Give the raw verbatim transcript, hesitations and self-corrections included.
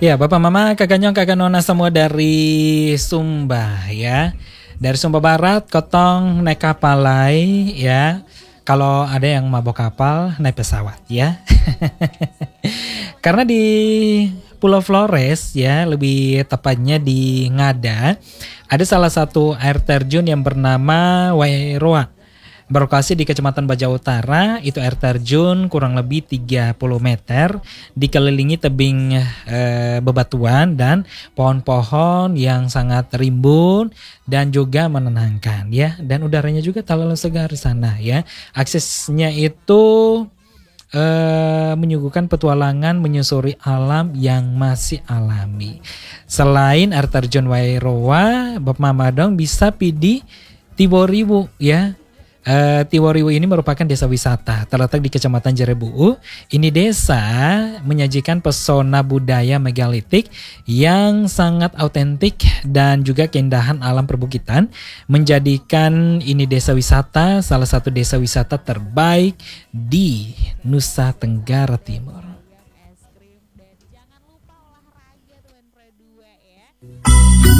Ya, Bapak Mama, Kakak Nyong, Kakak Nona semua dari Sumba ya. Dari Sumba Barat, Kotong naik kapal lai ya. Kalau ada yang mabok kapal, naik pesawat ya. Karena di Pulau Flores ya, lebih tepatnya di Ngada, ada salah satu air terjun yang bernama Wairoa. Berlokasi di Kecamatan Baja Utara, itu air terjun kurang lebih tiga puluh meter, dikelilingi tebing e, bebatuan dan pohon-pohon yang sangat rimbun dan juga menenangkan ya. Dan udaranya juga terlalu segar di sana ya. Aksesnya itu e, menyuguhkan petualangan menyusuri alam yang masih alami. Selain air terjun Wairoa, Bapak Mama dong bisa pilih Tiboriwu ya. Uh, Tiwariwu ini merupakan desa wisata terletak di Kecamatan Jerebuu. Ini desa menyajikan pesona budaya megalitik yang sangat autentik dan juga keindahan alam perbukitan, menjadikan ini desa wisata salah satu desa wisata terbaik di Nusa Tenggara Timur.